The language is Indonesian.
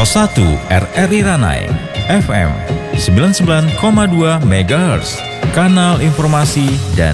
Pos 1 RRI Ranai, FM 99,2 MHz, kanal informasi dan